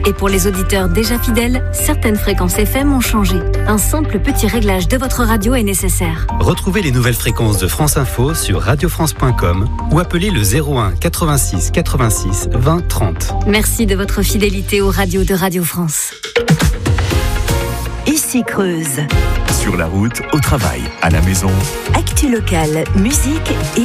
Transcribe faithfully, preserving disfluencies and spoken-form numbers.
Et pour les auditeurs déjà fidèles, certaines fréquences F M ont changé. Un simple petit réglage de votre radio est nécessaire. Retrouvez les nouvelles fréquences de France Info sur radio france point com ou appelez le zéro un quatre-vingt-six quatre-vingt-six vingt trente. Merci de votre fidélité aux radios de Radio France. Ici Creuse. Sur la route, au travail, à la maison. Actu locale, musique et